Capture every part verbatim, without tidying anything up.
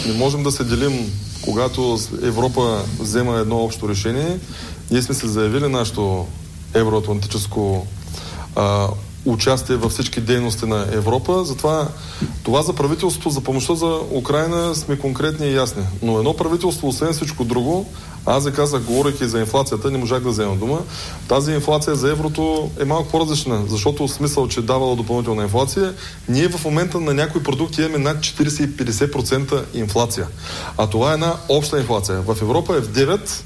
не можем да се делим, когато Европа взема едно общо решение. Ние сме се заявили нашето евроатлантическо а, участие във всички дейности на Европа. Затова това за правителството, за помощта за Украйна сме конкретни и ясни. Но едно правителство, освен всичко друго, аз ви казах, говорейки за инфлацията, не можах да взема дума. Тази инфлация за еврото е малко по-различна, защото в смисъл, че давала допълнителна инфлация, ние в момента на някои продукти имаме над четирийсет до петдесет процента инфлация. А това е една обща инфлация. В Европа е в девет процента.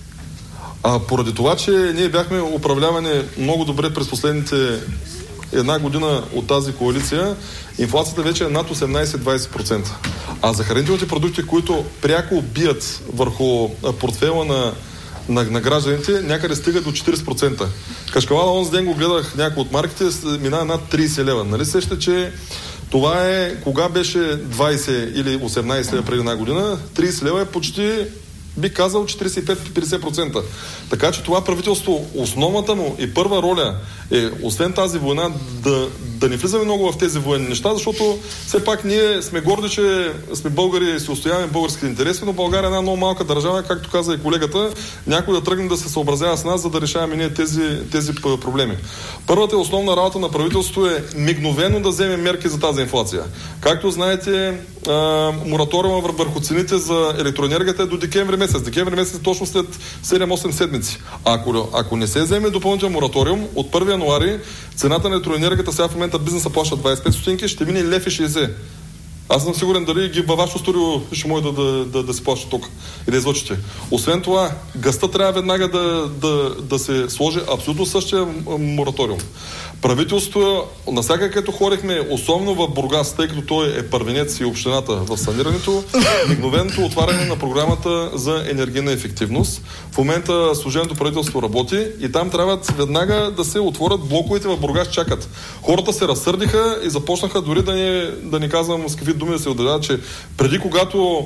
А поради това, че ние бяхме управлявани много добре през последните една година от тази коалиция, инфлацията вече е над осемнайсет до двайсет процента. А за хранителните продукти, които пряко бият върху портфела на, на, на гражданите, някъде стига до четирийсет процента. Кашкавала, онзи ден го гледах някой от марките, мина над трийсет лева. Нали сеща, че това е, кога беше двайсет или осемнайсет лева преди една година, трийсет лева е почти, би казал, четирийсет и пет до петдесет процента. Така че това правителство, основната му и първа роля е, освен тази война, да, да не влизаме много в тези военни неща, защото все пак ние сме горди, че сме българи и се устояваме българските интереси, но България е една много малка държава, както каза и колегата, някой да тръгне да се съобразява с нас, за да решаваме ние тези, тези проблеми. Първата и основна работа на правителството е мигновено да вземе мерки за тази инфлация. Както знаете, мораториума върху цените за електроенергията е до декември месец. Декември месец е точно след седем-осем седмици. А ако, ако не се вземе допълнителен мораториум, от първи януари цената на електроенергията, сега в момента бизнеса плаща двайсет и пет стотинки, ще мине лев и шейсет. Аз съм сигурен дали ги във вашето студио ще може да, да, да, да се плаща тук и да излъчите. Освен това, газта трябва веднага да, да, да се сложи абсолютно същия мораториум. Правителството, насяка като ходихме, особено в Бургас, тъй като той е първенец и общината в санирането, мигновеното отваряне на програмата за енергийна ефективност. В момента служебното правителство работи и там трябва веднага да се отворят блоковете в Бургас, чакат. Хората се разсърдиха и започнаха дори да не, да не казвам с какви думи да се отделят, че преди когато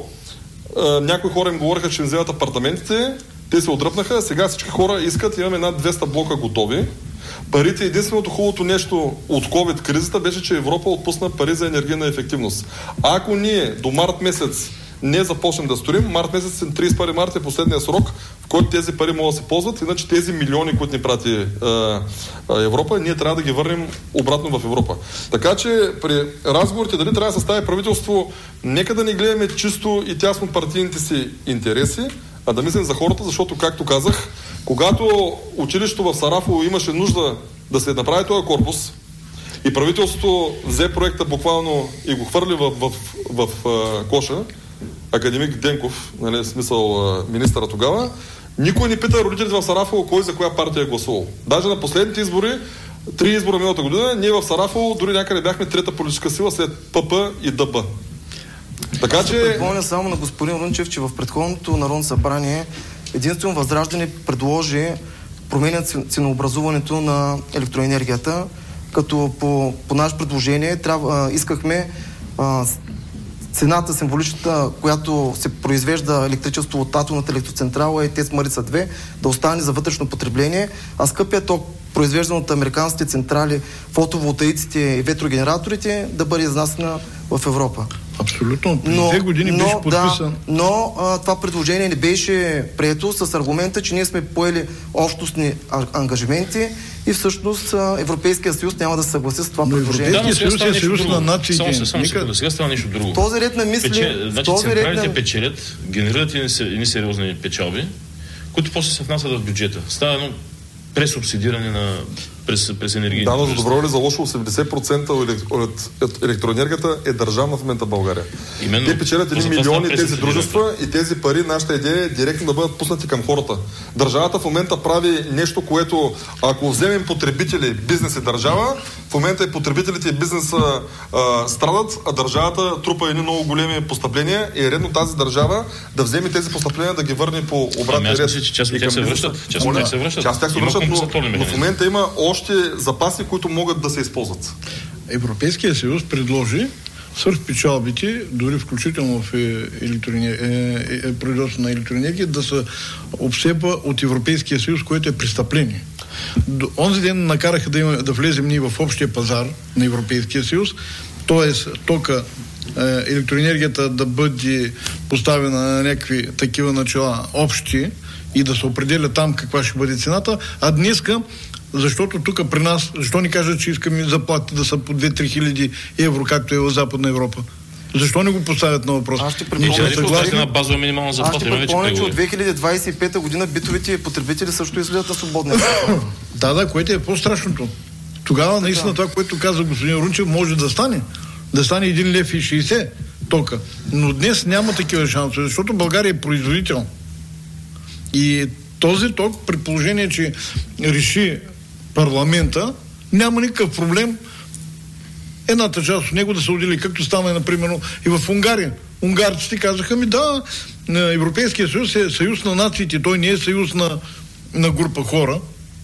а, някои хора им говориха, че им вземат апартаментите, те се отдръпнаха, сега всички хора искат, имаме над двеста блока готови. Парите, единственото хубавото нещо от COVID кризата беше, че Европа отпусна пари за енергийна ефективност. А ако ние до март месец не започнем да строим, март месец, трийсет и първи март е последния срок, в който тези пари могат да се ползват, иначе тези милиони, които ни прати а, а, Европа, ние трябва да ги върнем обратно в Европа. Така че при разговорите дали трябва да състави правителство, нека да не гледаме чисто и тясно партийните си интереси, а да мислим за хората, защото, както казах, когато училището в Сарафово имаше нужда да се направи този корпус и правителството взе проекта буквално и го хвърли в, в, в, в а, коша, академик Денков, нали, смисъл а, министъра тогава, никой не пита родителите в Сарафово кой за коя партия е гласувал. Даже на последните избори, три избора миналата година, ние в Сарафово дори някъде бяхме трета политическа сила след ПП и ДБ. Така Аз че... припомня само на господин Рунчев, че в предходното Народно събрание единствено Възраждане предложи променя ценообразуването на електроенергията, като по, по наше предложение трябва, искахме а, цената символичната, която се произвежда електричество от атомната електроцентрала и ТЕЦ Марица две, да остане за вътрешно потребление, а скъпия ток, произвеждан от американските централи, фотоволтаиците и ветрогенераторите, да бъде изнасена в Европа. Абсолютно. Преди две години но, беше подписан. Да, но а, това предложение не беше прието с аргумента, че ние сме поели общностни ангажименти и всъщност а, Европейския съюз няма да се съгласи с това но предложение. Европейския съюз е съюз на нациите. Само, само секунда, сега става нещо друго. Този ред на мисли... Пече... Значи централите на... печелят, генерират едни сериозни печалби, които после се внасят в бюджета. Става едно пресубсидиране на през, през енергийните. Да, но за добро или за лошо, осемдесет процента от електроенергията е държавна в момента в България. Именно, те печелят едни милиони тези дружества и тези пари, нашата идея е директно да бъдат пуснати към хората. Държавата в момента прави нещо, което ако вземем потребители, бизнес и държава, в момента и потребителите и бизнеса а, страдат, а държавата трупа едни много големи постъпления и е редно тази държава да вземе тези постъпления да ги върне по обратния ред. Ами аз мисля, че част от тях се връщат. Част от тях се връщат. Част от тях се връщат, но, но в момента има още запаси, които могат да се използват. Европейския съюз предложи свръхпечалбите, дори включително в производство на електроенергия, да се обсепа от Европейския съюз, което е престъпление. Онзи ден накараха да, има, да влезем ние в общия пазар на Европейския съюз Тоест, тока, електроенергията да бъде поставена на някакви такива начала общи и да се определя там каква ще бъде цената, а днеска, защото тук при нас, защо ни кажат, че искаме заплати да са по две-три хиляди евро, както е в Западна Европа? Защо не го поставят на въпрос? Аз ще припомня, че на базова минимална заплата. Аз ще припомня, че от две хиляди двадесет и пета година битовите потребители също изгледат на свободна. Да, да, което е по-страшното. Тогава наистина това, което каза господин Рунчев, може да стане. Да стане един лев и шейсет тока. Но днес няма такива шансове, защото България е производител. И този ток, при положение, че реши парламента, няма никакъв проблем едната част от него да се отдели, както стана, например, и в Унгария. Унгарците казаха ми, да, Европейския съюз е съюз на нациите, той не е съюз на, на група хора.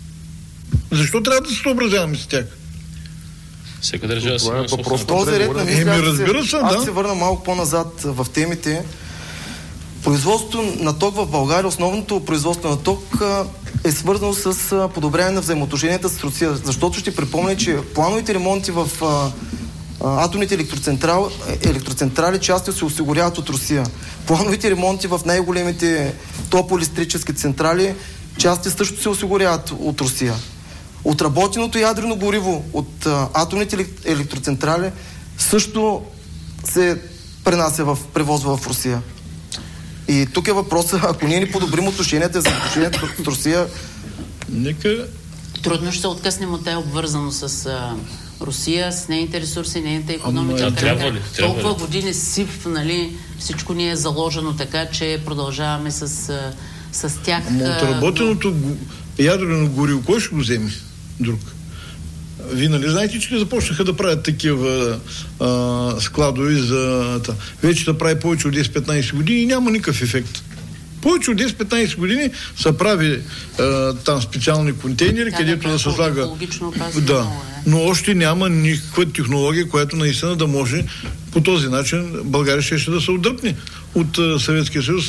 Защо трябва да се съобразяваме с тях? Всяка държава си има въпрос. Този ред на мисля, Еми, разбира се, аз да. се върна малко по-назад в темите. Производството на ток в България, основното производство на ток е свързано с подобряване на взаимоотношенията с Русия. Защото ще припомня, че плановите ремонти в а, а, атомните електроцентрали, електроцентрали части се осигуряват от Русия. Плановите ремонти в най-големите топлоелектрически централи части също се осигуряват от Русия. Отработеното ядрено гориво от а, атомните електроцентрали също се пренася в превозва в Русия. И тук е въпросът, ако ние ни подобрим отношенията за отношенията с Русия... Нека... Трудно ще се откъснем от тая обвързано с а, Русия, с нейните ресурси, нейната икономика. Ама, трябва ли? Трябва Толкова ли? години сив, нали, всичко ни е заложено така, че продължаваме с, с тях. Ама отработеното но... ядрено гориво, кой ще го вземе? Друг. Вие нали знаете, че започнаха да правят такива а, складови за... Та. Вече да прави повече от десет-петнайсет години и няма никакъв ефект. Повече от десет-петнайсет години са прави а, там специални контейнери, да, където да, да се слага... Да, но още няма никаква технология, която наистина да може по този начин България ще, ще да се отдръпне от а, Съветския съюз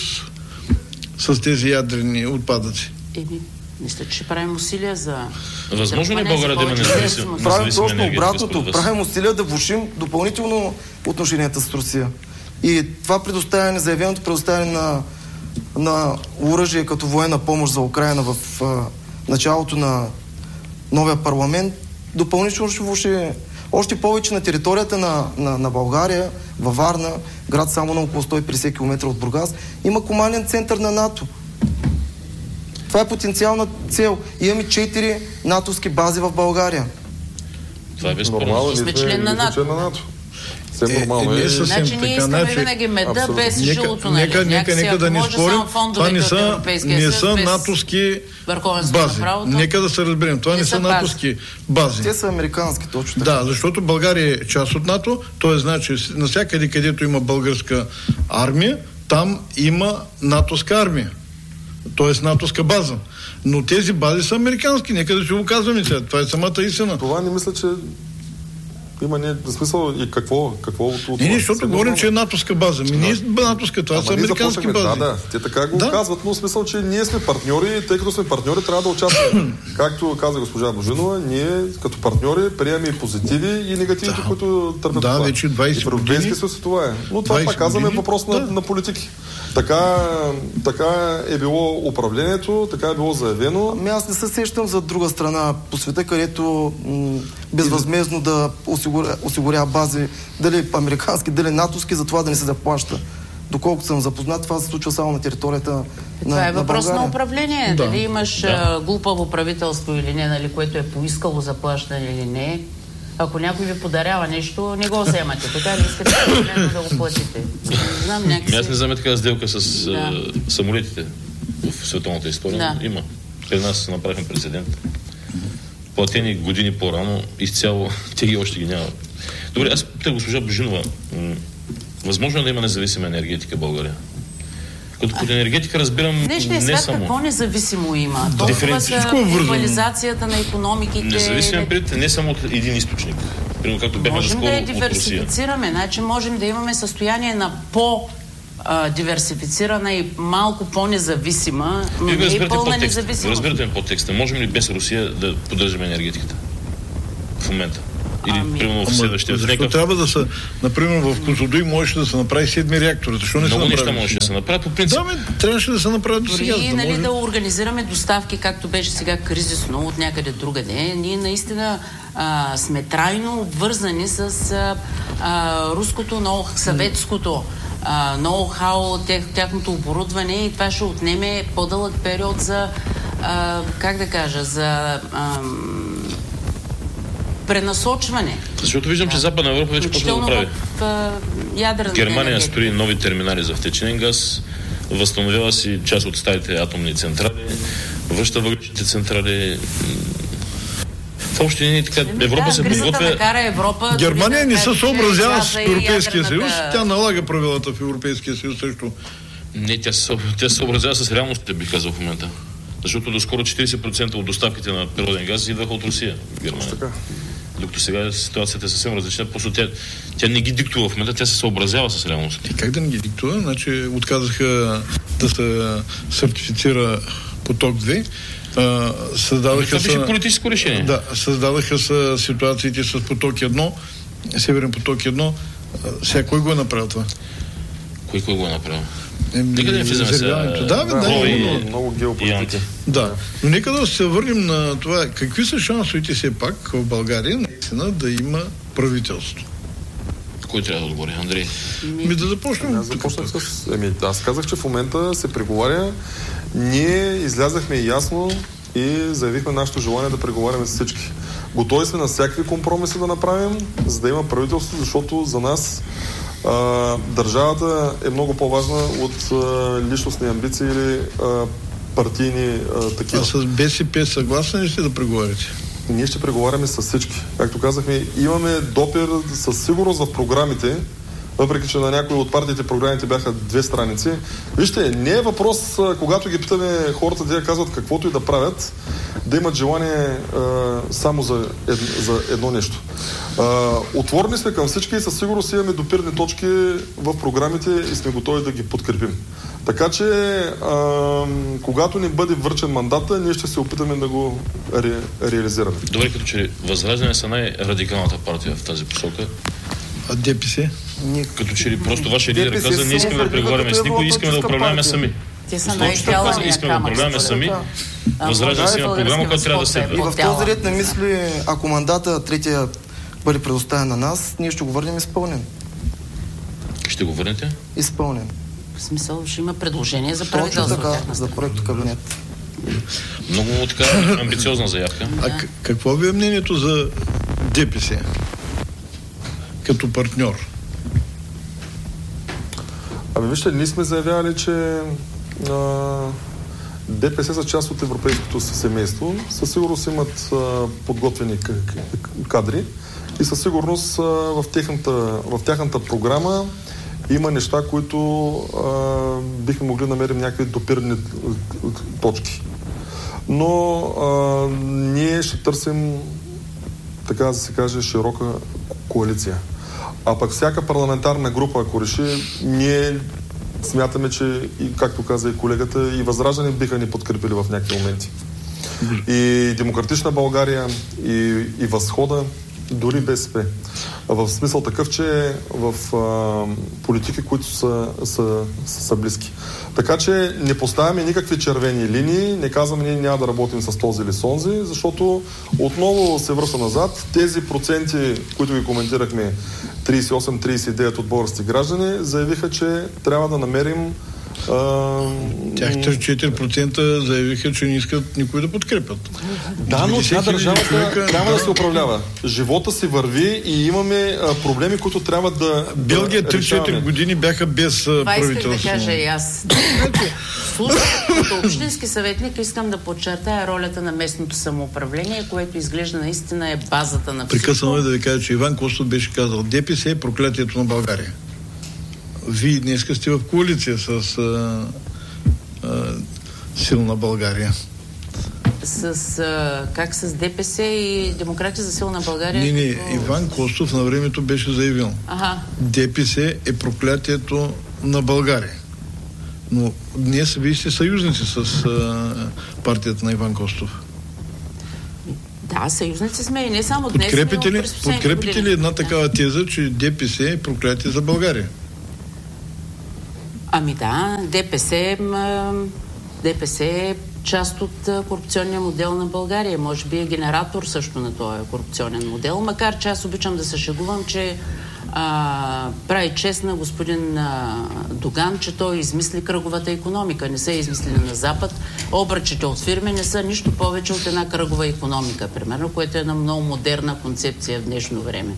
с тези ядрени отпадъци. Еми, мисля, че правим усилия за... Възможно ли България да има независима енергия? Правим точно обратното. Правим усилия да влошим допълнително отношенията с Русия. И това предоставяне, заявеното предоставяне на, на оръжие като военна помощ за Украина в а, началото на новия парламент, допълнително ще влоши още повече на територията на, на, на България, във Варна, град само на около сто и петдесет километра от Бургас, има команден център на НАТО. Това е потенциална цел. Имаме четири натовски бази в България. Това е безспорно. Ние сме член на НАТО. Съвсем нормално е. Значи ние искаме винаги меда без жилото, нали? Нека, нека, нека да не спорим. Това не са, не са натовски бази. Нека да се разберем. Това не са натовски бази. Те са американски, точно така. Да, защото България е част от НАТО. Т.е. значи навсякъде, където има българска армия, там има натовска армия. Т.е. натовска база. Но тези бази са американски. Нека да си го казваме сега. Това е самата истина. Това не мисля, че има не смисъл и какво, какво от това. Не, не, защото говорим, че е натовска база. Ми не е натовска, това Ама са американски бази. Да, да, те така го да. казват, но в смисъл, че ние сме партньори, тъй като сме партньори, трябва да участваме. Както каза госпожа Божинова, ние като партньори приемаме и позитиви и негативите, да. които търпят да, това. вече двайсет години. Европейски съюз това е. Но това пак казваме въпрос на, да. на политики. Така, така е било управлението, така е било заявено. Ами аз не се сещам за друга страна по света, където м- безвъзмездно да осигуря, осигурява бази, дали американски, дали натовски, за това да не се заплаща. Доколкото съм запознат, това се случва само на територията на Това е въпрос на, на управление. Да. Дали имаш да. глупаво правителство или не, нали, което е поискало заплащане или не. Ако някой ви подарява нещо, не го вземате. Така ли искате да го платите? Знам някакси... Аз не знам така сделка с да. а, самолетите в световната история. Да. Има. При нас направихме прецедент. Платени години по-рано, изцяло, те ги още ги няма. Добре, аз питах госпожа Божинова. М- възможно е да има независима енергетика в България? Като под енергетика разбирам Днешния не свят само. какво независимо има? Толкова са глобализацията на икономиките. Независим пред не само от един източник. Примерно както бяхме можем доскоро да я от диверсифицираме. Значи можем да имаме състояние на по диверсифицирана и малко по-независима, но не и пълна независимост. Разбирате ми подтекста. Можем ли без Русия да поддържаме енергетиката? В момента. Или, Ами, примерно, в следващия. Защо Някакъв... трябва да се, например, в Козлодуй можеше да се направи седми реактор? Защо не се Много направи? неща можеше да се направят. По принцип, Да, бе, трябваше да се направят до сега. Дори за да нали, може... да организираме доставки, както беше сега кризисно от някъде другаде, ние наистина а, сме трайно обвързани с а, а, руското, ноу, съветското а, ноу-хау, тях, тяхното оборудване и това ще отнеме по-дълъг период за, а, как да кажа, за а, пренасочване. Защото виждам, че Западна Европа вече почва да го прави. В, а, ядрената Германия енергетика. строи нови терминали за втечнен газ, възстановява си част от старите атомни централи, връща въглищните централи. В общи линии така, Еми, Европа да, се кризата подготвя. накара Европа... Германия дори да не се каже, съобразява че с газа и Европейския съюз. ядрената- Тя налага правилата в Европейския съюз също. Не, тя се, тя се съобразява с реалностите, бих казал в момента. Защото доскоро четирийсет процента от доставките на природен газ идваха от Русия в Германия. Така. Докато сега ситуацията е съвсем различна. Просто тя, тя не ги диктува в момента, тя се съобразява с реалностите. И как да не ги диктува? Значи отказаха да се сертифицира поток две. А, създадаха Това беше се... политическо решение. Да, създадаха се ситуациите с поток едно, Северен поток едно. Сега кой го е направил това? Кой кой го е направил? Е, Нека да не влизаме резервяването. сега. Да, бе, да, Кой но- е- Много, много геополитики. Да, но нека да се върнем на това. Какви са шансовете все пак в България наистина да има правителство? Кой трябва да отговори? Андрей? Ми да започнем. Аз започнах с... Еми, аз казах, че в момента се преговаря. Ние излязахме ясно и заявихме нашето желание да преговаряме с всички. Готови сме на всякакви компромиси да направим, за да има правителство, защото за нас а, държавата е много по-важна от а, личностни амбиции или а, партийни а, такива. А с БСП съгласни ли сте да преговаряте? Ние ще преговаряме с всички. Както казахме, имаме допир със сигурност в програмите, въпреки че на някои от партиите програмите бяха две страници. Вижте, не е въпрос, а, когато ги питаме хората, те казват каквото и да правят, да имат желание а, само за, ед, за едно нещо. А, отворени сме към всички и със сигурност имаме допирни точки в програмите и сме готови да ги подкрепим. Така че, а, когато ни бъде връчен мандата, ние ще се опитаме да го ре, реализираме. Добре, като че Възраждане са най-радикалната партия в тази посока. А ДПС? Ние Като че ли просто вашия лидер ДПС каза, не искаме да само преговаряме с никой, искаме да европейска управляваме партия. сами. Те са Точно така най-тялания каза, искаме да камък, управляваме според сами. А, Възраждане си има български програма, която трябва да възход е следва. И в по-тяла. този ред на мисли, ако мандата третия бъде предоставен на нас, ние ще го върнем изпълнен. Ще го върнете? Изпълнен. В смисъл, ще има предложение за Точно правителство. от така, тяхна за страна. проекто кабинет. Много така амбициозна заявка. А к- какво ви е мнението за ДПС като партньор? Ами вижте, ние сме заявявали, че а, ДПС са част от европейското си семейство. Със сигурност имат а, подготвени к- к- кадри и със сигурност а, в, техната, в тяхната програма има неща, които а, бихме могли да намерим някакви допирни точки. Но а, ние ще търсим, така да се каже, широка коалиция. А пък всяка парламентарна група, ако реши, ние смятаме, че, и, както каза и колегата, и Възраждане биха ни подкрепили в някакви моменти. И Демократична България, и, и Възхода, дори БСП. В смисъл такъв, че в а, политики, които са, са, са, са близки. Така че не поставяме никакви червени линии, не казваме, ние няма да работим с този или с онзи, защото отново се връща назад. Тези проценти, които ги коментирахме, трийсет и осем трийсет и девет от български граждани, заявиха, че трябва да намерим а, Тях четири процента заявиха, че не искат никой да подкрепят. Да, но тя държавата човека, трябва да. да се управлява. Живота си върви и имаме а, проблеми, които трябва да Белгия да три-четири решаваме. години бяха без а, Това исках да правителство. кажа и аз. Слушай, като общински съветник искам да подчертая ролята на местното самоуправление, което изглежда наистина е базата на всичко. Прекъснало е да ви кажа, че Иван Костов беше казал, ДПС е проклятието на България. Вие днес сте в коалиция с а, а, силна България. С, а, как с ДПС и Демократи за силна България? Не, не, като- Иван Костов на времето беше заявил. Ага. ДПС е проклятието на България. Но днес вие сте съюзници с а, партията на Иван Костов. Да, съюзници сме и не само днес. Подкрепите ли, но подкрепите ли една такава теза, че ДПС е проклятие за България? Ами да, ДПС, ДПС е част от корупционния модел на България. Може би е генератор също на този корупционен модел, макар че аз обичам да се шегувам, че а, прави чест на господин а, Доган, че той измисли кръговата икономика. Не са измислили на Запад. Обръчите от фирми не са нищо повече от една кръгова икономика, примерно, което е една много модерна концепция в днешно време.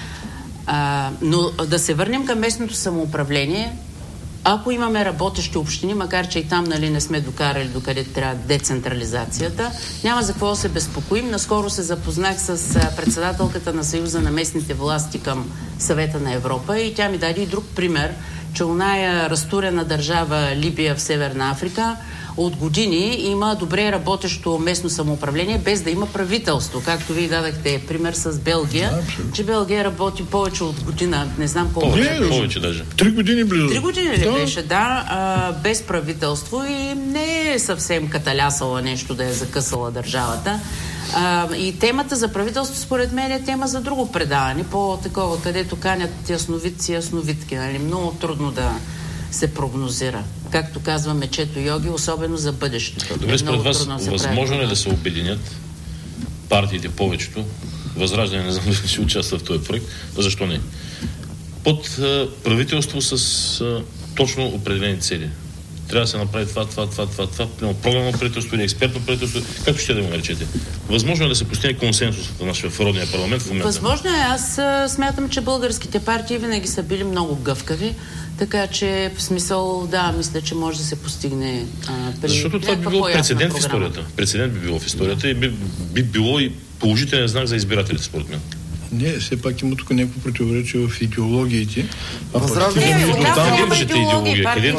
А, но да се върнем към местното самоуправление. Ако имаме работещи общини, макар че и там, нали, не сме докарали докъде трябва децентрализацията, няма за какво да се безпокоим. Наскоро се запознах с председателката на Съюза на местните власти към Съвета на Европа и тя ми даде и друг пример, че оная разтурена държава Либия в Северна Африка от години има добре работещо местно самоуправление, без да има правителство. Както вие дадахте пример с Белгия, да, че Белгия работи повече от година, не знам колко. Повече, повече даже. Три години близо. Три години ли да. беше, да, а, без правителство и не е съвсем каталясала нещо да е закъсала държавата. А, и темата за правителство, според мен, е тема за друго предаване, по-такова, където канят ясновидци и ясновидки. Нали? Много трудно да се прогнозира. Както казва мечето йоги, особено за бъдещето. Добре, според вас, възможно е да се обединят партиите повечето? Възраждане, не знам дали ще участва в този проект, защо не? Под а, правителство с а, точно определени цели. Трябва да се направи това, това, това, това, това, програмно правителство или експертно правителство, както ще да го наречете. Възможно е да се постигне консенсус в нашия родния парламент в момента? Възможно е. Аз а, смятам, че българските партии винаги са били много гъвкави, така че в смисъл, да, мисля, че може да се постигне а, при защото това би било прецедент в историята. Прецедент би било в историята и би, би било и положителен знак за избирателите, според мен. Не, все пак има тук някакво противоречие в идеологиите. Възраждане. Къде виждате идеология? Къде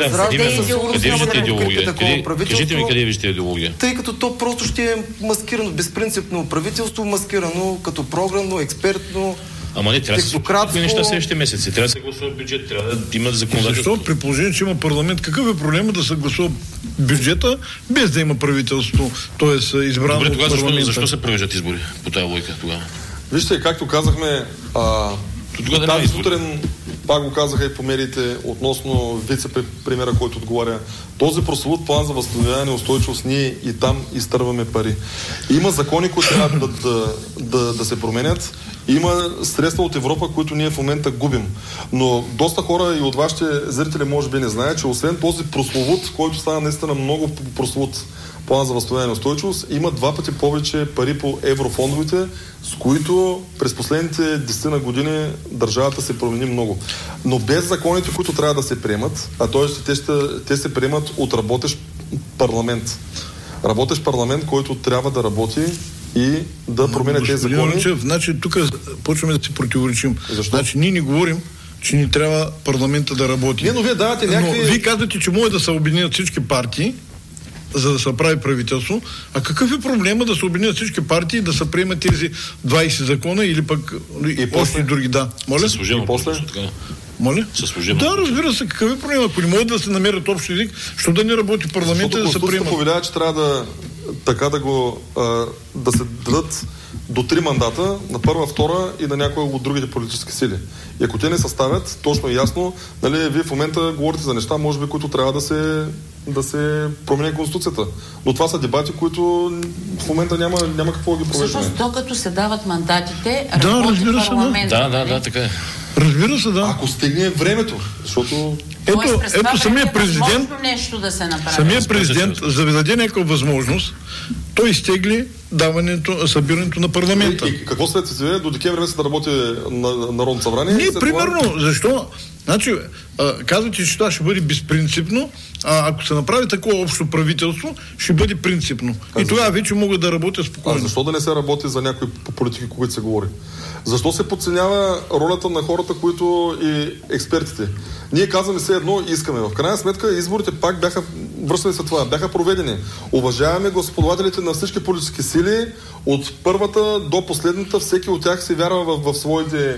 виждате идеология? Кажете ми къде виждате идеология? Тъй като то просто ще е маскирано, безпринципно правителство, маскирано като програмно, експертно. Ама не, трябва да се случват неща следващите месеци. Трябва да се гласува бюджет, трябва да има законодателство. Защо при положение, че има парламент, какъв е проблема да се гласува бюджета, без да има правителство, т.е. избрано Добре, тогава от парламента? защо, защо се провеждат избори по тази логика тогава? Вижте, както казахме, а, да тази сутрин, пак го казаха и по медиите, относно вице-премиера, който отговаря, този прословут план за възстановяване и устойчивост, ние и там изтърваме пари. Има закони, които трябва да, да, да, да се променят. Има средства от Европа, които ние в момента губим. Но доста хора и от вашите зрители може би не знаят, че освен този прословут, който стана наистина много прословут план за възстановяване и устойчивост, има два пъти повече пари по еврофондовете, с които през последните десет години държавата се промени много. Но без законите, които трябва да се приемат, а т.е. те, ще, те се приемат от работещ парламент. Работещ парламент, който трябва да работи и да променя тези закони. Ручев, значи тук почваме да се противоречим. Защо? Значи ние не говорим, че ни трябва парламента да работи. Не, но вие давате някакви... Но вие казвате, че може да се обединят всички партии, за да се прави правителство. А какъв е проблема да се обединят всички партии и да се приемат тези двайсет закона или пък и още други? Да. Моля? Със служебно после? Моля? Да, разбира се, какъв е проблема? Ако не могат да се намерят общ език, що да не работи парламента и да се приемат? Защото повелява, че трябва да така да го а, да се дадат до три мандата на първа, втора и на някои от другите политически сили. И ако те не съставят, точно и ясно, нали, вие в момента говорите за неща, може би, които трябва да се да се промени Конституцията. Но това са дебати, които в момента няма, няма какво да ги провеждаме. Всъщност, докато се дават мандатите, да, работи парламента. Да, да, да, така е. Разбира се, да. Ако стигне времето, защото... Ето, ето самия президент, нещо да се направи. самия президент, за да даде някаква възможност, той изтегли даването, събирането на парламента. И, и какво след се до декември месец да работи на Народно събрание? Не, примерно, това... защо? Значи, а, казвате, че това ще бъде безпринципно, а ако се направи такова общо правителство, ще бъде принципно. А и тогава вече могат да работят спокойно. А защо да не се работи за някои политики, които се говори? Защо се подценява ролята на хората, които и експертите? Ние казваме все едно искаме. В крайна сметка изборите пак бяха, връщане се това, бяха проведени. Уважаваме господавателите на всички политически сили, от първата до последната, всеки от тях се вярва в, в своите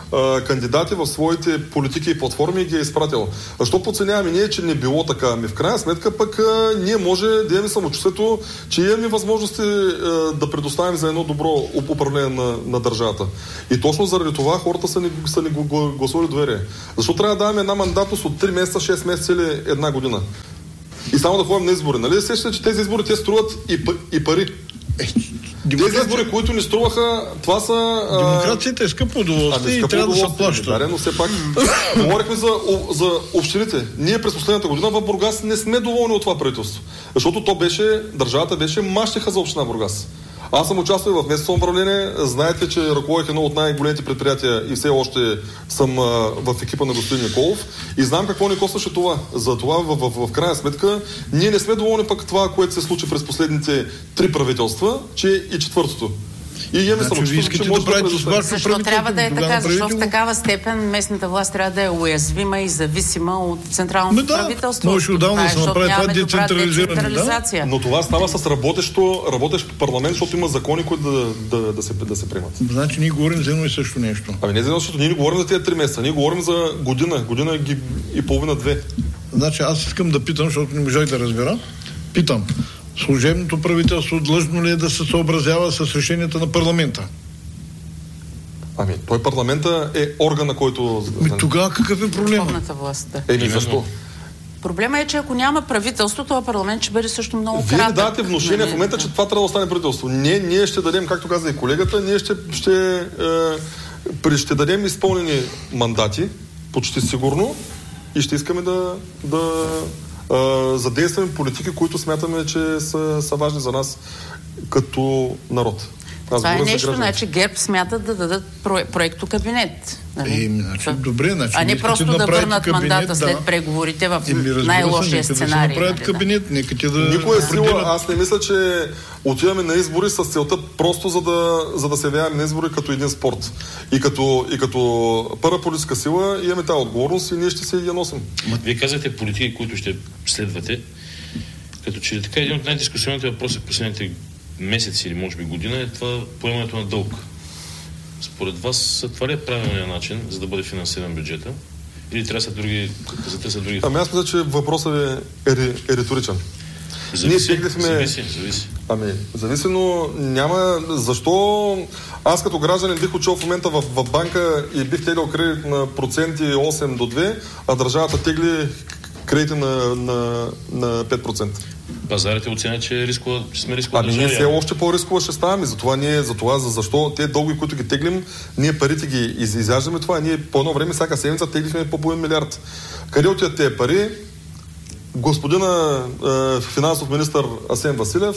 а, кандидати в своите политики и платформи и ги е изпратил. Защо подценяваме ние, че не било така? Ми в крайна сметка пък а, ние може да имаме самочувствието, че имаме възможности а, да предоставим за едно добро управление на, на държавата. И точно заради това хората са ни, са ни гласували доверие. Защо трябва да даваме една мандатност от три месеца, шест месеца или една година? И само да ходим на избори. Нали сещате, че тези избори те струват и, и пари? Тези избори, които ни струваха, това са... А... Демокрацията е скъпо удоволствие и трябва да се плаща. Да, но все пак говорихме за, за общините. Ние през последната година в Бургас не сме доволни от това правителство. Защото то беше, държавата беше мащеха за община Бургас. Аз съм участвал в местно самоуправление. Знаете, че ръководих едно от най-големите предприятия и все още съм а, в екипа на господин Николов. И знам какво ни костваше това. За това в, в, в, в крайна сметка ние не сме доволни пък това, което се случи през последните три правителства, че и четвъртото. И имаме значи, самочувствието, че може да предоставим. Защо трябва да е така? Защо в такава степен местната власт трябва да е уязвима и зависима от централното да, правителство? Може отдавна да се направи това децентрализиране. Да? Но това става с работещо, работещ парламент, защото има закони, които да, да, да, се, да се приемат. Значи ние говорим за едно и също нещо. Ами не за едно, защото ние не говорим за тези три месеца. Ние говорим за година, година и половина-две. Значи аз искам да питам, защото не можах да разбера. Питам. Служебното правителство длъжно ли е да се съобразява с решенията на парламента? Ами, той парламента е органа, който... Ми, тогава какъв е проблема? Върховната власт, да. Еми, защо? Проблема е, че ако няма правителство, това парламент ще бъде също много Вие кратък. Вие давате внушение в момента, че това трябва да остане правителство. Не, ние ще дадем, както каза и колегата, ние ще, ще, е, ще дадем изпълнени мандати, почти сигурно, и ще искаме да... да Uh, задействаме политики, които смятаме, че са, са важни за нас като народ. Аз това е нещо, значи ГЕРБ смятат да дадат про- проекто кабинет. Нали? Е, значи, добре, значи, а не просто да, да върнат кабинет, мандата да. след преговорите в е, най-лошия се, сценарий. Да направят кабинет, нека те да... Никоя сила, аз не мисля, че отиваме на избори с целта просто за да, за да се явяваме на избори като един спорт. И като, и като първа политическа сила имаме тази отговорност и ние ще се я носим. Вие казвате политики, които ще следвате, като че така един от най-дискусионните въпроси в последните месеци или може би година е това поемането на дълг. Според вас това ли е правилният начин, за да бъде финансиран бюджета? Или трябва да са други, да затърсят други... Ами аз мисля, че въпросът е, е, е риторичен. Зависи, Ние теглихме... зависи, зависи. Ами, зависи, но няма... Защо аз като гражданин бих учил в момента в, в банка и бих теглил кредит на проценти осем до две, а държавата тегли кредити на, на, на пет процента. Пазарите оценят, че, рискова, че сме рискова държава. Ами ние все още по-рискова ще ставаме. Затова ние, затова, за защо те дълги, които ги теглим, ние парите ги из, изяждаме това. Ние по едно време, всяка седмица теглихме по половин милиард. Къде отиват тези пари? Господина е, финансов министър Асен Василев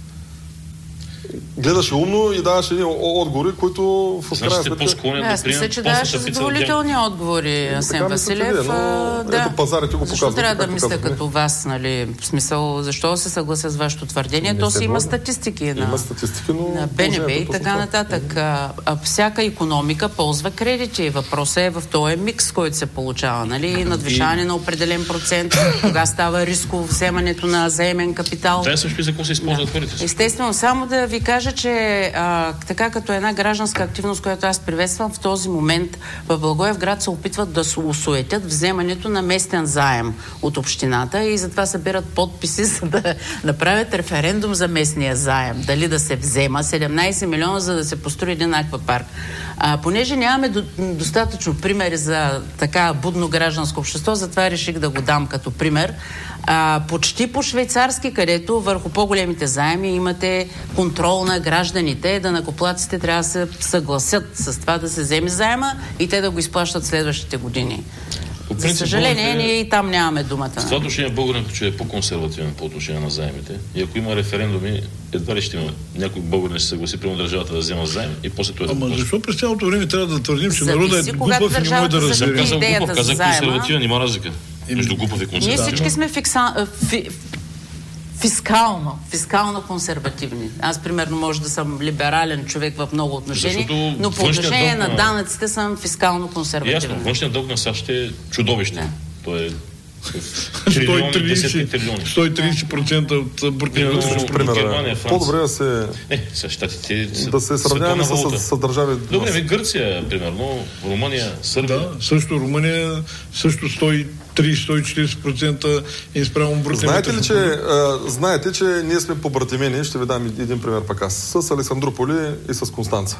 гледаше умно и даваше едни отговори, които в крайна сметка... Аз мисля, че даваше задоволителни отговори Асен Василев. Вие, но, да. Ето пазарите го показват. Защо трябва да мисля като вас, нали? В смисъл, защо се съглася с вашето твърдение? Не То си има статистики на, има статистики, но на БНБ и така нататък. А, а, всяка икономика ползва кредити. Въпросът е в този микс, който се получава, нали? Надвишаване на определен процент, кога става рисково вземането на заемен капитал. Това е също и за какво се използват парите. Естествено, само да ви кажа, че а, така като една гражданска активност, която аз приветствам, в този момент в Благоевград се опитват да се усуетят вземането на местен заем от общината и затова събират подписи, за да направят референдум за местния заем. Дали да се взема седемнайсет милиона, за да се построи един аквапарк. А, понеже нямаме до, достатъчно примери за така будно гражданско общество, затова реших да го дам като пример. А, почти по швейцарски, където върху по-големите заеми имате контрол на гражданите, данъкоплатците трябва да се съгласят с това да се вземе заема и те да го изплащат следващите години. За съжаление, ние и там нямаме думата. В това отношение българинът, че е по-консервативен по отношение на заемите. И ако има референдуми, едва ли ще има някой българин ще се съгласи прямо държавата да взема заем и после това да... Ама защо през цялото време трябва да твърдим, че народът е глупав и не може да разбере? Казах глупав, казах консервативен, има разлика между глупав и консервативен. Ние всички сме фикса... фи... фискално, фискално консервативни. Аз, примерно, може да съм либерален човек в много отношения, защото но по отношение на данъците съм фискално консервативен. Ясно, външният дълг на САЩ е чудовище. Да. То е Трилиони, десетки трилиони. сто и тридесет процента от брутния вътрешен продукт. Германия, Франция. По-добре да се... Не, са щатите са да се сравняваме с, с, с държави. Добре, ми Гърция, примерно, Румъния, Сърбия. Да, също Румъния, също сто и тридесет до сто и четиридесет процента е спрямо брутния. Знаете ли, че, а, знаете, че ние сме побратимени, ще ви дам един пример пък аз, с Александрополи и с Констанца.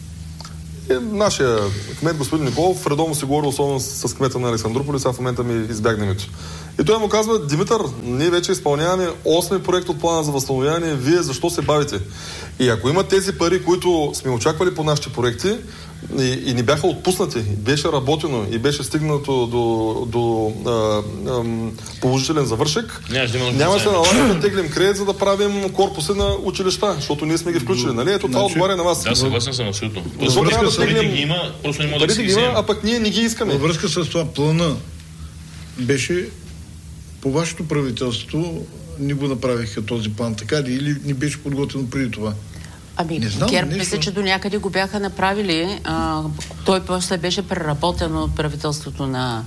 И нашия кмет, господин Николов, редовно си говори особено с кмета на Александрополи, сега в момента ми избягна името. И той му казва: Димитър, ние вече изпълняваме осми проект от плана за възстановяване, вие защо се бавите? И ако има тези пари, които сме очаквали по нашите проекти и, и ни бяха отпуснати, беше работено и беше стигнато до, до а, а, положителен завършек, няма се налага да теглим кредит, за да правим корпуси на училища, защото ние сме ги включили. Нали? Ето това отговаря на вас. Да, съгласен съм абсолютно. Защото трябва да теглим... ги има, просто не може да си ги вземем. А пък ние не ги искаме. Във връзка с това плана беше по вашето правителство не го направиха този план, така ли? Или не беше подготвено преди това? Ами, ГЕРБ мисля, че до някъде го бяха направили. А, той после беше преработен от правителството на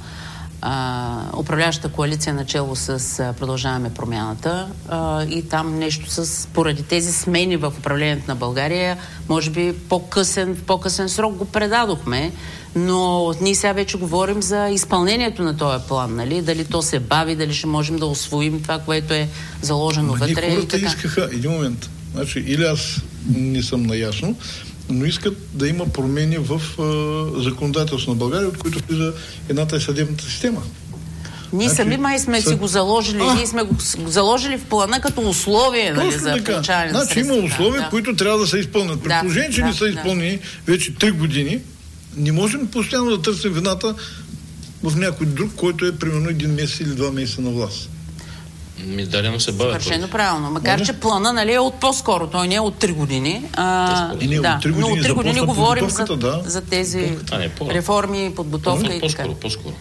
а, управляващата коалиция начело с а, Продължаваме промяната. А, и там нещо с, поради тези смени в управлението на България, може би по-късен, в по-късен срок го предадохме. Но ние сега вече говорим за изпълнението на този план, нали? Дали то се бави, дали ще можем да усвоим това, което е заложено вътре. Ами, Ние хората искаха, един момент, значи, или аз не съм наясно, но искат да има промени в а, законодателство на България, от които влиза едната е съдебната система. Ние значи, сами май сме съд... си го заложили, а, ние сме го заложили в плана като условие, нали, за получаване на средства. Значи има условия, да, които трябва да се изпълнят. При да, положение, че да, не са изпълнени да. вече три години, не можем постоянно да търсим вината в някой друг, който е примерно един месец или два месеца на власт. Ми дарено се бавят. Съвършено правилно. Макар, не? че плана, нали, е от по-скоро. Той не е от три години. А, и не, да, от три години, но от три години говорим за, да. за тези а, не, реформи, подготовка по- и по-скоро, така. По-скоро,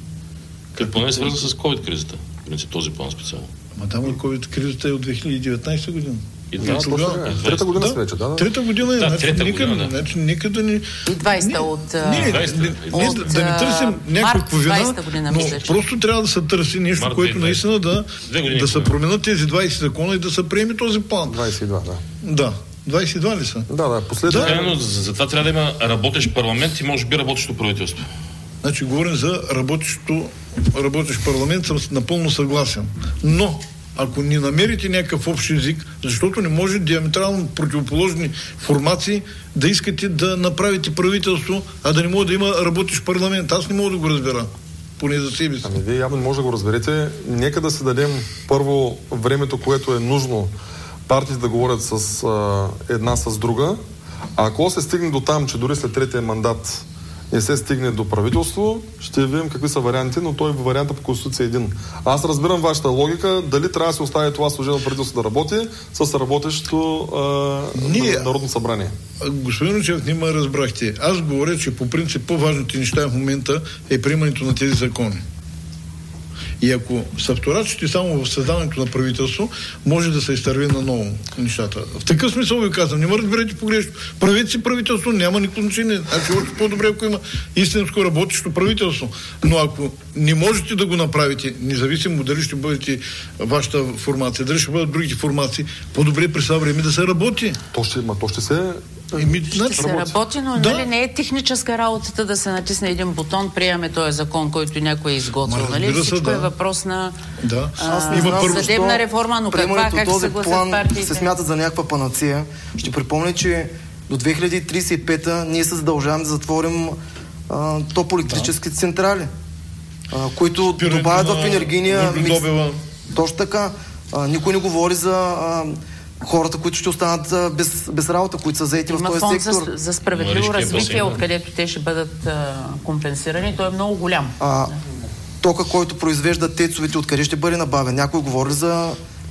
Как плана е свързан с COVID-кризата? Принцип, този план специално. Ама там COVID-кризата е от две хиляди и деветнадесета година. И да, тогава, е. Трета година да, вече, да, да. Трета година е, да, значи, трета никъде, година, да. значи, никъде ни... И двадесета от... Не, не, двадесета, не, не, от, да не търсим някаква вина, година, но мисля, просто трябва да се търси нещо, март което наистина да, да се променят тези двадесет закона и да се приеме този план. двадесет и два, да. Да. двадесет и два ли са? Да, да, последно. Да, но затова трябва да има работещ парламент и може би работещо правителство. Значи говорим за работещо, работещ парламент, съм напълно съгласен. Но ако не намерите някакъв общ език, защото не може диаметрално противоположни формации да искате да направите правителство, а да не може да има работещ парламент. Аз не мога да го разбера. Поне за себе си. Ами вие явно не може да го разберете. Нека да си дадем първо времето, което е нужно партиите да говорят с а, една с друга. А ако се стигне до там, че дори след третия мандат не се стигне до правителство, ще видим какви са варианти, но той варианта по Конституция е един. Аз разбирам вашата логика, дали трябва да се остави това служебно правителство да работи с работещо а, Ние, Народно събрание. Господин Ручев, не ме разбрахте. Аз говоря, че по принцип по-важните неща в момента е приемането на тези закони. И ако са вторачите само в създаването на правителство, може да се изтърви на ново нещата. В такъв смисъл ви казвам, не ме разберете погрешно. Правете си правителство, няма никакво значение. Значи още по-добре, ако има истинско работещо правителство. Но ако не можете да го направите, независимо дали ще бъдете вашата формация, дали ще бъдат другите формации, по-добре през това време да се работи. То ще, ма, то ще се... Еми, ще значи, се работи, но да. Нали, не е техническа работата да се натисне един бутон, приемаме този закон, който някой е изготвил. Нали? Всичко да. е въпрос на да. а, има първо, съдебна реформа, но каква, как се съгласят партиите? Се смята за някаква панацея. Ще припомня, че до две хиляди тридесет и пета ние се задължаваме да затворим а, топлоелектрически да. централи, а, които Спирането добавят в енергийния микс. Точно така. А, никой не говори за... А, хората, които ще останат без, без работа, които са заети в този фонд сектор. За, за справедливо развитие, откъдето те ще бъдат а, компенсирани, той е много голям. А, тока, който произвежда тецовете, откъде ще бъде набавен? Някой говори за...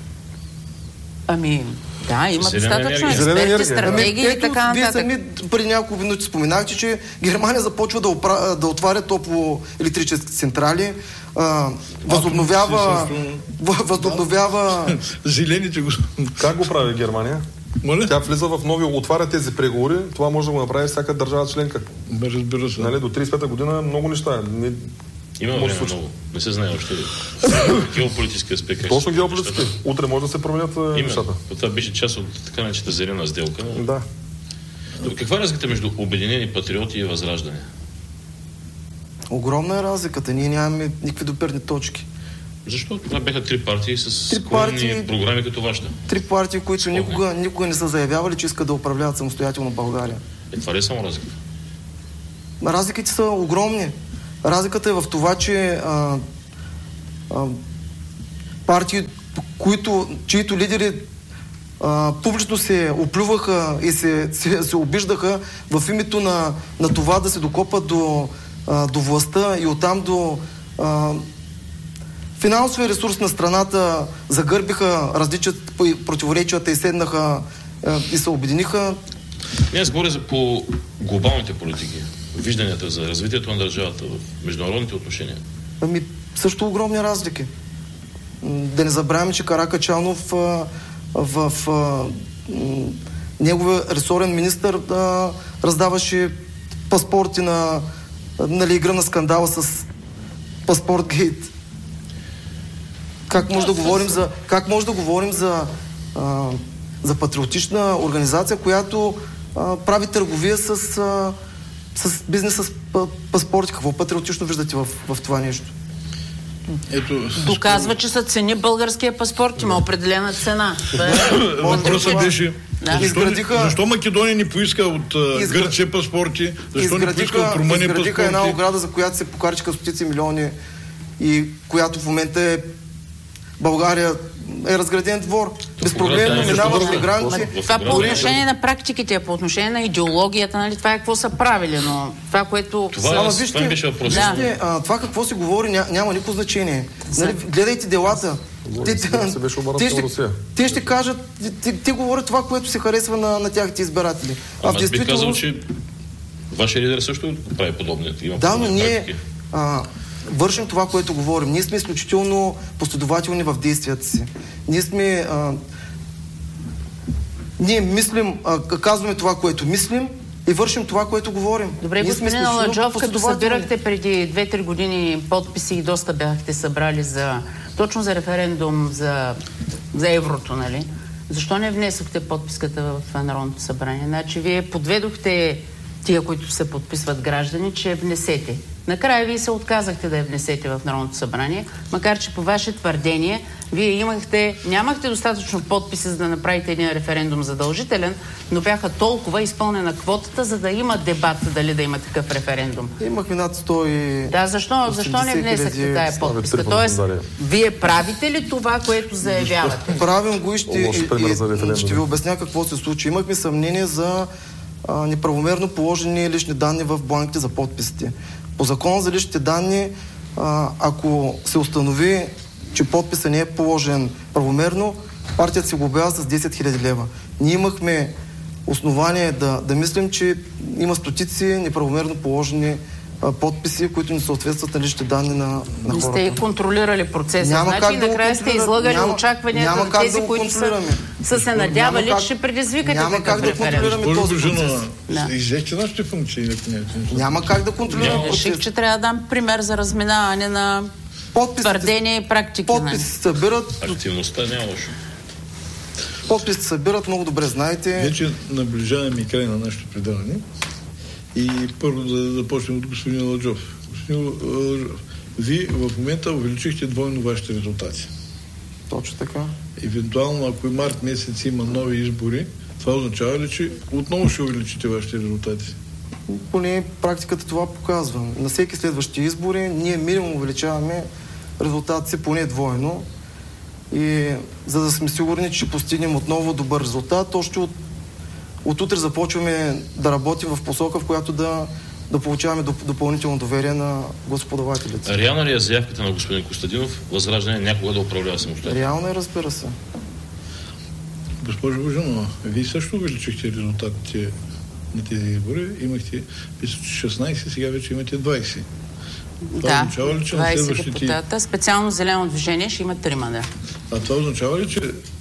Ами, да, има достатъчно експерти, стратегии и така нататък. Вие сами преди няколко минути споменахте, че Германия започва да, опра... да отваря топлоелектрически централи, а, възобновява... възобновява... Зелените го... Как го прави Германия? Моля? Тя влиза в нови, отваря тези преговори, това може да го направи всяка държава членка. Разбира се. Нали, до тридесет и пета година много неща. Не... Има може да време случи. много. Не се знае още геополитически аспект. как Точно се геополитически. нещата. Утре може да се променят а, нещата. Именно. Това беше част от така наречената зелена сделка. Но... Да. Добре, каква е разликата между Обединени патриоти и Възраждане? Огромна е разликата. Ние нямаме никакви допирни точки. Защо? Това бяха три партии с Три склонни партии- програми като вашата. Три партии, които Сходни. никога, никога не са заявявали, че искат да управляват самостоятелно България. Е, това ли е само разлика? Разликите са огромни. Разликата е в това, че а, а, партии, които, чието лидери а, публично се оплюваха и се, се, се обиждаха в името на, на това да се докопат до, а, до властта и оттам до а, финансовия ресурс на страната, загърбиха различията, противоречията и седнаха а, и се обединиха. Не, аз говоря за по глобалните политики, вижданията за развитието на държавата в международните отношения. Ами, също огромни разлики. М, Да не забравяме, че Каракачанов а, в а, м, неговия ресорен министър а, раздаваше паспорти на, нали, игра на скандала с Паспортгейт. Как може да говорим за, как може да говорим за, а, за патриотична организация, която а, прави търговия с, а, с бизнес с па- паспорти? Какво патриотично виждате в, в това нещо? Ето, Доказва, че са цени българския паспорт, има определена цена. Това е- въпросът беше Да. защо, Изградиха- защо Македония не поиска от а, Изгра- Гърция паспорти, защо не поиска Изградиха, от Румъния изградиха една паспорти. ограда, за която се покариха стотици милиони и която в момента е България е разграден двор. Безпроблемно ограда е минават нещо мигранти. В Това по ограда- отношение на практиките, а по отношение на идеологията, нали, това е какво са правили, но това, което... Това, Ама е, вижте, това ми беше въпрос. Да. Вижте, а, това какво се говори ня, няма никакво значение. Нали, гледайте делата. Говори се, да се беше обърнат те, към ще, Русия. те ще кажат, те, те говорят това, което се харесва на, на тяхните избиратели. А Ама в аз бих казал, действителност... че вашия лидер също прави подобни. Има Да, но подобни ние практики. а, вършим това, което говорим. Ние сме изключително последователни в действията си. Ние сме... А, ние мислим, а, казваме това, което мислим и вършим това, което говорим. Добре, Ние сме господин изключително Аладжов, като последователни. събирахте преди две-три години подписи и доста бяхте събрали за, точно за референдум за, за еврото, нали? Защо не внесохте подписката в Народното събрание? Значи вие подведохте тия, които се подписват граждани, че я внесете. Накрая вие се отказахте да я внесете в Народното събрание, макар че по ваше твърдение вие имахте, нямахте достатъчно подписи, за да направите един референдум задължителен, но бяха толкова изпълнена квотата, за да има дебат дали да има такъв референдум. Имахме над сто и... Да, защо, защо не внесахте тая подписка? три Тоест, пъти вие правите ли това, което заявявате? Правим го и ще, Лош и, пример и, за референдум. ще ви обясня какво се случи. Имахме съмнение за а, неправомерно положени лични данни в бланките за подписите. По закон за личните данни, а, ако се установи, че подписът не е положен правомерно, партията се глобява с десет хиляди лева. Ние имахме основание да, да мислим, че има стотици неправомерно положени а, подписи, които не съответстват на личните данни на, на Не хората. сте и контролирали процеса. Няма Значи как да го накрая сте контролира- излагали няма- очакванията няма на как тези, да го които са, контролираме. са се надявали, Няма че как- ще предизвикате няма такъв как да референдум. контролираме Госпожо този Божинова, процес. Да. иззехте нашите функции. ако не- Няма как да контролираме Няма. Реших, процеса. че трябва да дам пример за разминаване на Подписите- твърдения и практики. нали? Подписи се събират, Активността няма лошо. подписи се събират, много добре знаете. Вече наближаваме и край на нашето предаване. И първо да започнем от господин Аладжов. Господин Аладжов, вие в момента увеличихте двойно вашите резултати. Точно така. Евентуално, ако и март месец има нови избори, това означава ли, че отново ще увеличите вашите резултати? Поне практиката това показва. На всеки следващи избори ние минимум увеличаваме резултат си поне двойно. И за да сме сигурни, че ще постигнем отново добър резултат, още от, от утре започваме да работим в посока, в която да, да получаваме доп, допълнително доверие на господавателите. Реална ли е заявката на господин Костадинов Възраждане някога да управлява самостоятелно? Реално е, разбира се. Госпожо Божинова, вие също увеличихте резултатите на тези избори. Имахте мисля, че шестнайсет, сега вече имате двайсет. Това Да, означава ли, че на двайсет следващите... депутата. Специално зелено движение ще има трима, да. А това означава ли, че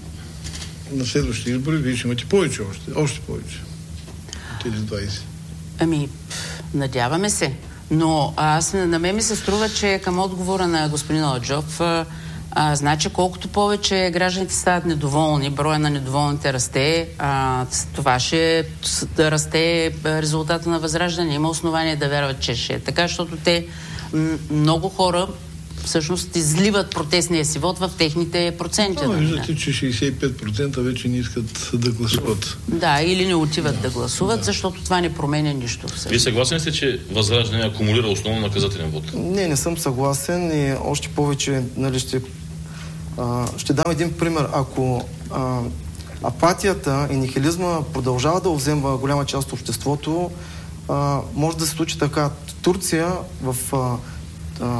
на следващите избори вие ще имате повече още? Още повече. От тези двайсет. Ами, пф, надяваме се. Но аз на мен ми се струва, че към отговора на господин Аладжов, а, а, значи колкото повече гражданите стават недоволни, броя на недоволните расте, а, това ще да расте резултата на възраждане. Има основание да вярват, че ще е така, защото те м- много хора всъщност изливат протестния си вод в техните проценти. Но виждате, че шейсет и пет процента вече не искат да гласуват. Да, или не отиват да, да гласуват, да. Защото това не променя нищо. Всъщност. Вие съгласен сте, че възраждане акумулира основно наказателен вод? Не, не съм съгласен и още повече, нали, ще, а, ще дам един пример. Ако а, апатията и нихилизма продължава да взема голяма част от обществото, а, може да се случи така. Турция в а, а,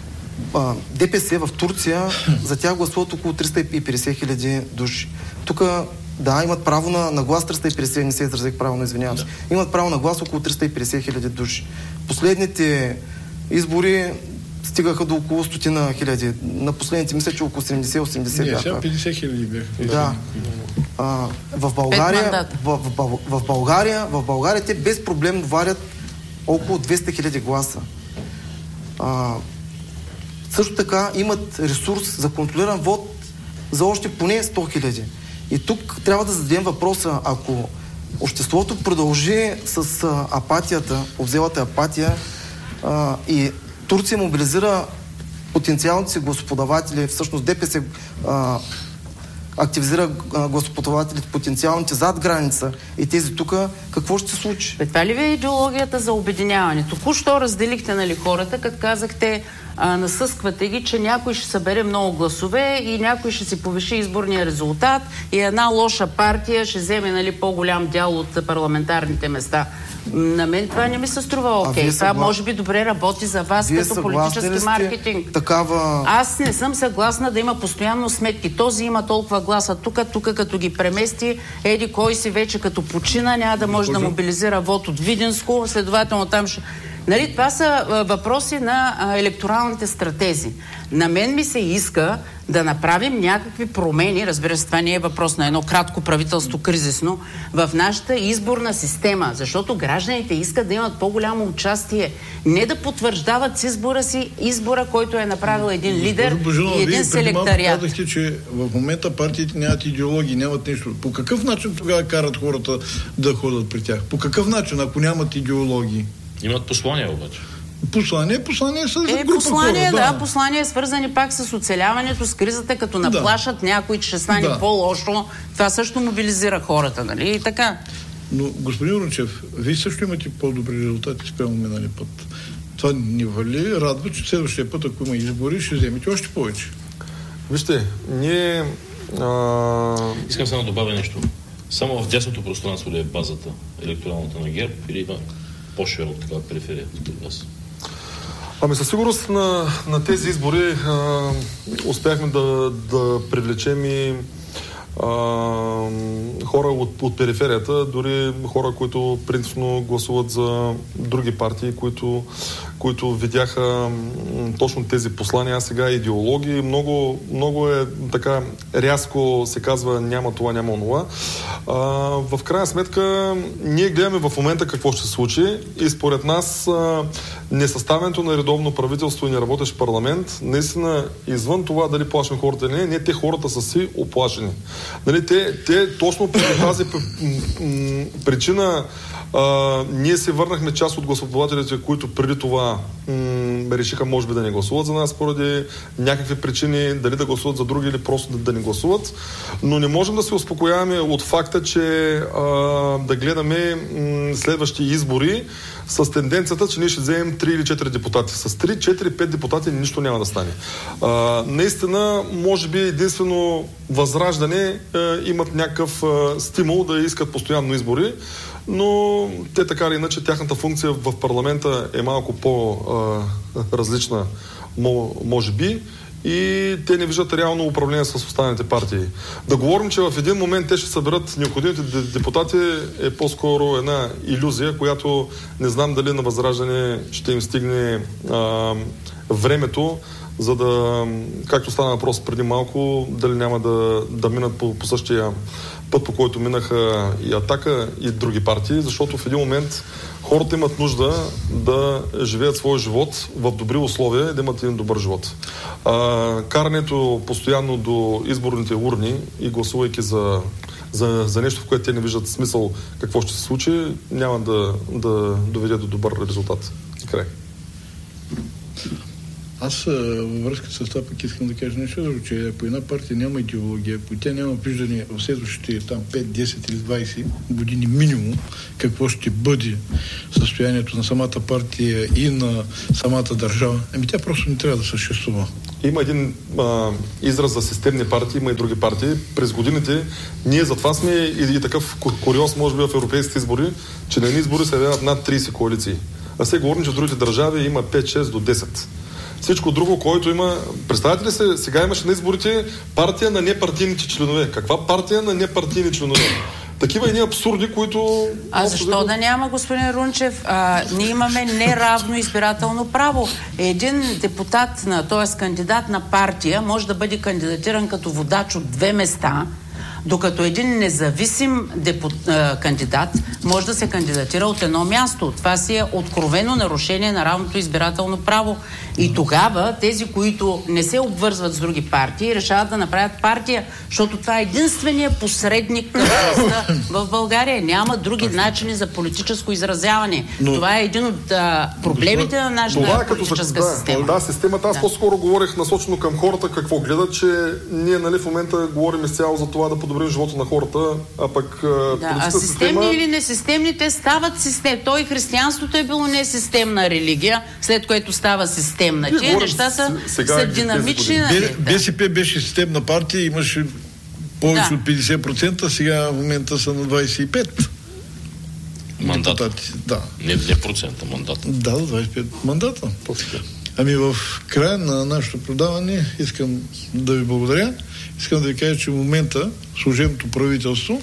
ДПС в Турция, за тях гласуват около триста и петдесет хиляди души. Тук, да, имат право на, на глас триста и петдесет, не се изразих правилно, извинявам се. Да. Имат право на глас около триста и петдесет хиляди души. Последните избори стигаха до около стотина хиляди. На последните мисля, че около седемдесет-осемдесет бяха. Не, сега петдесет хиляди бяха. Да. А, в България, в, в, в, в България, в България те без проблем варят около двеста хиляди гласа. А, Също така имат ресурс за контролиран вод за още поне сто хиляди. И тук трябва да зададем въпроса, ако обществото продължи с а, апатията, обзелата апатия а, и Турция мобилизира потенциалните си гласоподаватели, всъщност ДПС а, активизира гласоподавателите потенциалните зад граница и тези тук, какво ще се случи? Бе, това ли ви е идеологията за обединяване? Току-що разделихте, нали, хората, като казахте, а, насъсквате ги, че някой ще събере много гласове и някой ще си повиши изборния резултат и една лоша партия ще вземе, нали, по-голям дял от парламентарните места. На мен това не ми се струва окей. Okay. Това може би добре работи за вас Вие като политически маркетинг. Такава... Аз не съм съгласна да има постоянно сметки. Този има толкова гласа тук, тук като ги премести, еди кой си вече като почина, няма да може да мобилизира вод от Видинско, следователно там ще... Нали, това са а, въпроси на а, електоралните стратези. На мен ми се иска да направим някакви промени, разбира се, това не е въпрос на едно кратко правителство кризисно, в нашата изборна система, защото гражданите искат да имат по-голямо участие, не да потвърждават с избора си избора, който е направил един лидер Божинова, и един селектариат. Вие казахте, че в момента партиите нямат идеологии, нямат нищо. По какъв начин тогава карат хората да ходят при тях? По какъв начин, ако нямат идеологии? Имат послания обаче. Послание, послание са за е, група послание, хора. Да, да, послание е свързани пак с оцеляването, с кризата, като наплашат да. Някой, че ще стане да. По-лошо. Това също мобилизира хората, нали? И така. Но, господин Рунчев, вие също имате по-добри резултати спрямо минали път. Това ни вали, радва, че следващия път, ако има избори, ще вземете още повече. Вижте, ние... А... Искам само да добавя нещо. Само в дясното пространство ли е базата електоралната на ГЕРБ или има по-широко такава периферия от вас? Ами със сигурност на, на тези избори а, успяхме да, да привлечем и а, хора от, от периферията, дори хора, които принципно гласуват за други партии, които, които видяха м, точно тези послания, а сега идеологии. Много, много е така рязко се казва няма това, няма онова. А, в крайна сметка ние гледаме в момента какво ще се случи и според нас а, несъставянето на редовно правителство и неработещ парламент, наистина извън това дали плашим хората или не, не, те хората са си оплашени. Нали, те, те точно по тази причина а, ние се върнахме част от гласоподавателите, които преди това м- решиха може би да не гласуват за нас поради някакви причини, дали да гласуват за други или просто да, да не гласуват. Но не можем да се успокояваме от факта, че а, да гледаме м- следващи избори с тенденцията, че ние ще вземем три или четири депутати. С три, четири, пет депутати нищо няма да стане. А, наистина, може би единствено Възраждане а, имат някакъв а, стимул да искат постоянно избори, но те така или иначе, тяхната функция в парламента е малко по-различна, може би, и те не виждат реално управление с останалите партии. Да говорим, че в един момент те ще съберат необходимите депутати е по-скоро една илюзия, която не знам дали на Възраждане ще им стигне а, времето за да, както стана въпрос преди малко, дали няма да, да минат по, по същия път, по който минаха и Атака, и други партии, защото в един момент хората имат нужда да живеят своя живот в добри условия и да имат един добър живот. А, карането постоянно до изборните урни и гласувайки за, за, за нещо, в което те не виждат смисъл какво ще се случи, няма да, да доведе до добър резултат. Край. Аз във връзка с това пък искам да кажа нещо, че ако една партия няма идеология, ако тя няма виждане в следващите там пет, десет или двайсет години минимум, какво ще бъде състоянието на самата партия и на самата държава, ами тя просто не трябва да съществува. Има един а, израз за системни партии, има и други партии. През годините ние затова сме и, и такъв куриоз, може би, в европейските избори, че на едни избори се явяват над трийсет коалиции. А сега говорим, че в другите държави има пет, шест до десет. Всичко друго, който има... Представете ли се, сега имаше на изборите партия на непартийните членове. Каква партия на непартийни членове? Такива едни абсурди, които... А защо да няма, господин Рунчев? А, ние имаме неравно избирателно право. Един депутат, т.е. кандидат на партия, може да бъде кандидатиран като водач от две места, докато един независим депут, а, кандидат може да се кандидатира от едно място. Това си е откровено нарушение на равното избирателно право. И тогава тези, които не се обвързват с други партии, решават да направят партия, защото това е единствения посредник на властта в България. Няма други начини за политическо изразяване. Но, това е един от а, проблемите на нашата това, политическа да, система. Да, системата. Аз да. по-скоро говорих насочено към хората какво гледат, че ние, нали, в момента говорим изцяло за това да подобрим живота на хората, а пък да, а системни система... или несистемни, те стават систем. Той християнството е било несистемна религия, след което става системна. Тия неща са, са динамични. Б, БСП беше системна партия, имаше повече да. от петдесет процента, сега в момента са на двайсет и пет процента. Мандата. Да. Не, не процента, мандата. Да, двайсет и пет мандата. Ами в края на нашето продаване искам да ви благодаря. Искам да ви кажа, че в момента служебното правителство,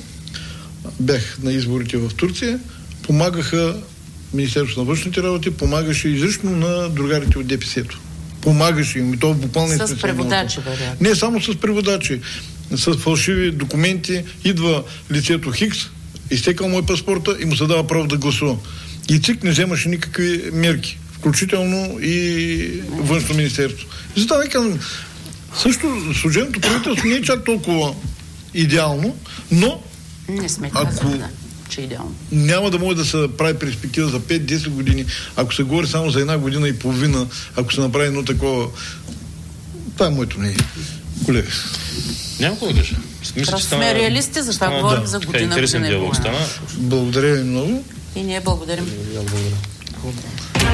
бях на изборите в Турция, помагаха Министерството на външните работи, помагаше изрично на другарите от ДПС-то. Помагаше им. И то буквално с преводачи, вероятно. Не само с преводачи. С фалшиви документи идва лицето Хикс, изтекал мой паспорта и му се дава право да гласува. И ЦИК не вземаше никакви мерки. Включително и Външно министерство. Затова ви казвам, също служебното правителство не е чак толкова идеално, но не сме ако казали, да, че е идеално. Няма да може да се прави перспектива за пет-десет години, ако се говори само за една година и половина, ако се направи едно такова... Това е моето мнение. Колега. Няма какво да кажа. Просто сме реалисти, защото стана, говорим да. за година. Интересен диалог стана. Благодаря ви много. И ние благодарим. Благодаря.